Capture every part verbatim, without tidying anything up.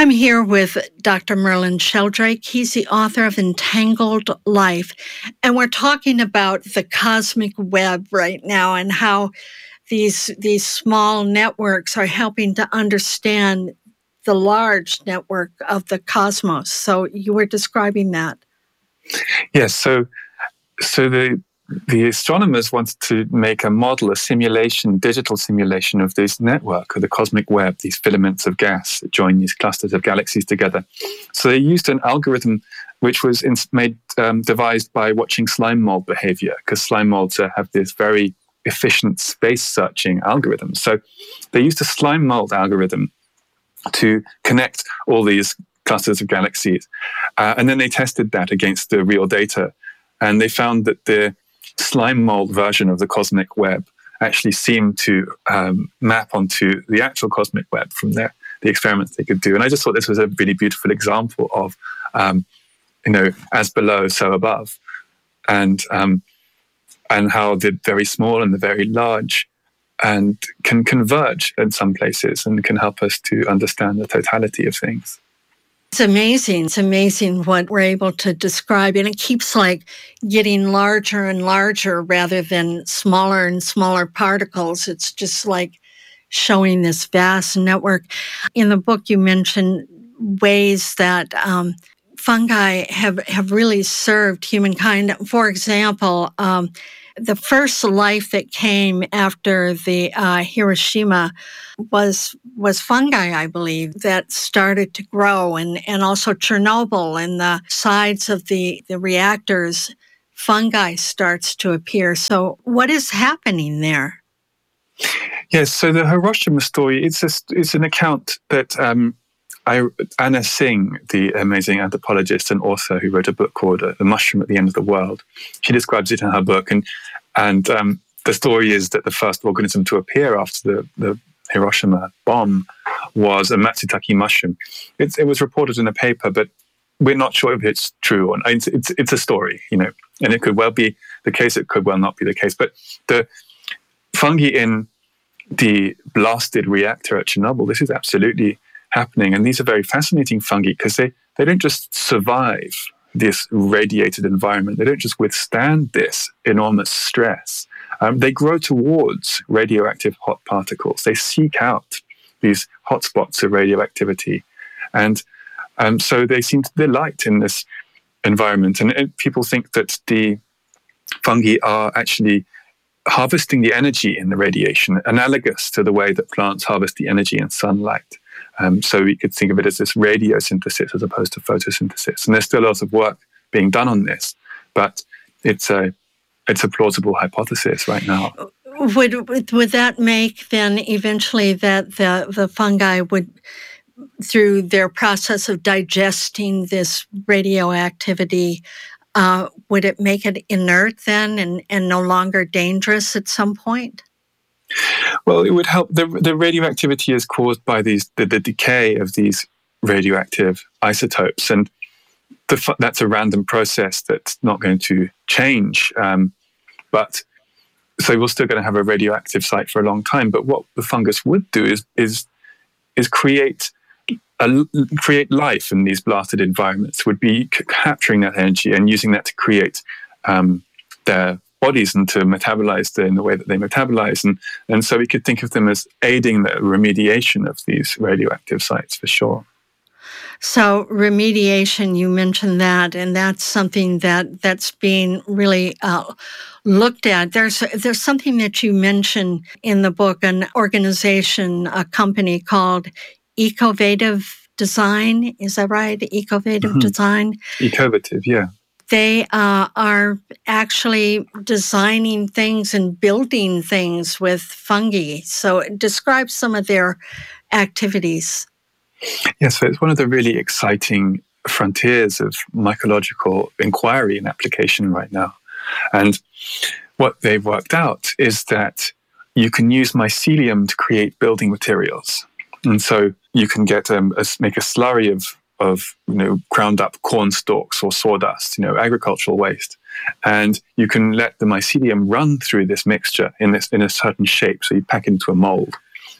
I'm here with Doctor Merlin Sheldrake. He's the author of Entangled Life, and we're talking about the cosmic web right now and how these these small networks are helping to understand the large network of the cosmos. So you were describing that. Yes. So, so the the astronomers wanted to make a model, a simulation, digital simulation of this network, of the cosmic web, these filaments of gas that join these clusters of galaxies together. So they used an algorithm which was in, made um, devised by watching slime mold behavior, because slime molds uh, have this very efficient space searching algorithm. So they used a slime mold algorithm to connect all these clusters of galaxies. Uh, and then they tested that against the real data. And they found that the slime mold version of the cosmic web actually seemed to um, map onto the actual cosmic web from their, the experiments they could do. And I just thought this was a really beautiful example of, um, you know, as below, so above. And, um, and how the very small and the very large and can converge in some places and can help us to understand the totality of things. It's amazing. It's amazing what we're able to describe. And it keeps like getting larger and larger rather than smaller and smaller particles. It's just like showing this vast network. In the book, you mentioned ways that um, fungi have, have really served humankind. For example, um, the first life that came after the uh, Hiroshima was was fungi, I believe, that started to grow, and, and also Chernobyl and the sides of the, the reactors, fungi starts to appear. So what is happening there? Yes, so the Hiroshima story, it's, a, it's an account that um, I, Anna Singh, the amazing anthropologist and author who wrote a book called uh, The Mushroom at the End of the World, she describes it in her book. And and um, the story is that the first organism to appear after the, the Hiroshima bomb was a Matsutake mushroom. It's, it was reported in a paper, but we're not sure if it's true or not. It's, it's, it's a story, you know, and it could well be the case, it could well not be the case. But the fungi in the blasted reactor at Chernobyl, this is absolutely happening. And these are very fascinating fungi because they, they don't just survive this radiated environment. They don't just withstand this enormous stress. Um, they grow towards radioactive hot particles. They seek out these hotspots of radioactivity. And um, so they seem to delight in this environment. And, and people think that the fungi are actually harvesting the energy in the radiation, analogous to the way that plants harvest the energy in sunlight. Um, so we could think of it as this radiosynthesis as opposed to photosynthesis. And there's still lots of work being done on this, but it's a it's a plausible hypothesis right now. Would would that make then eventually that the, the fungi would, through their process of digesting this radioactivity, uh, would it make it inert then and, and no longer dangerous at some point? Well, it would help. The, the radioactivity is caused by these the, the decay of these radioactive isotopes, and the, that's a random process that's not going to change. Um, but so we're still going to have a radioactive site for a long time. But what the fungus would do is is is create a, create life in these blasted environments. Would be c- capturing that energy and using that to create um, their bodies and to metabolize them in the way that they metabolize. And, and so we could think of them as aiding the remediation of these radioactive sites for sure. So remediation, you mentioned that, and that's something that, that's being really uh, looked at. There's there's something that you mentioned in the book, an organization, a company called Ecovative Design. Is that right? Ecovative mm-hmm. Design? Ecovative, yeah. They uh, are actually designing things and building things with fungi. So describe some of their activities. Yes, so it's one of the really exciting frontiers of mycological inquiry and application right now. And what they've worked out is that you can use mycelium to create building materials. And so you can get um, a, make a slurry of of you know ground up corn stalks or sawdust, you know, agricultural waste, and you can let the mycelium run through this mixture in this in a certain shape. So you pack it into a mold,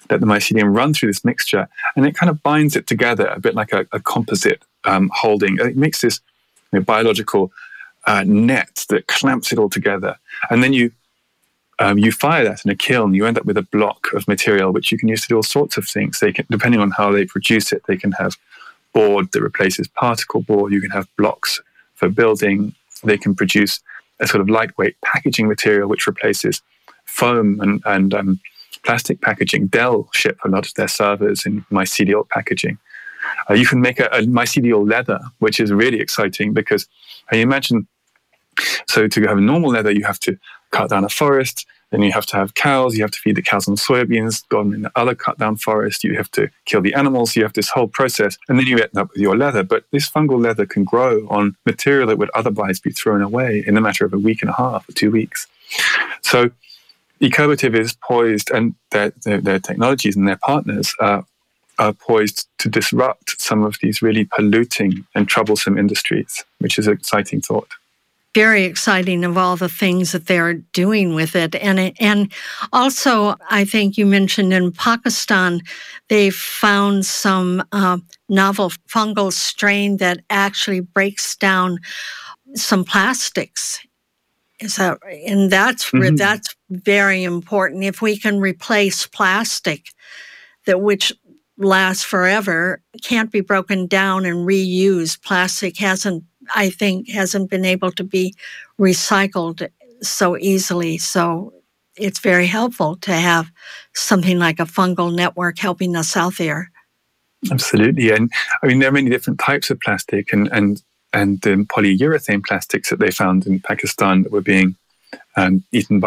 let the mycelium run through this mixture, and it kind of binds it together a bit like a, a composite um, holding. It makes this you know, biological uh, net that clamps it all together. And then you um, you fire that in a kiln, you end up with a block of material which you can use to do all sorts of things. They can, depending on how they produce it, they can have board that replaces particle board, you can have blocks for building, they can produce a sort of lightweight packaging material which replaces foam and, and um, plastic packaging. Dell ship a lot of their servers in mycelial packaging. Uh, you can make a, a mycelial leather, which is really exciting because uh, you imagine, so to have a normal leather, you have to cut down a forest, then you have to have cows, you have to feed the cows on soybeans, go on in the other cut down forest, you have to kill the animals, you have this whole process, and then you end up with your leather. But this fungal leather can grow on material that would otherwise be thrown away in a matter of a week and a half or two weeks. So Ecovative is poised, and their, their, their technologies and their partners are, are poised to disrupt some of these really polluting and troublesome industries, which is an exciting thought. Very exciting of all the things that they're doing with it. And it, and also, I think you mentioned in Pakistan, they found some uh, novel fungal strain that actually breaks down some plastics. Is that, and that's mm-hmm. that's very important. If we can replace plastic, that which lasts forever, can't be broken down and reused. Plastic hasn't, I think, hasn't been able to be recycled so easily. So it's very helpful to have something like a fungal network helping us out there. Absolutely. And I mean, there are many different types of plastic, and, and, and the polyurethane plastics that they found in Pakistan that were being um, eaten by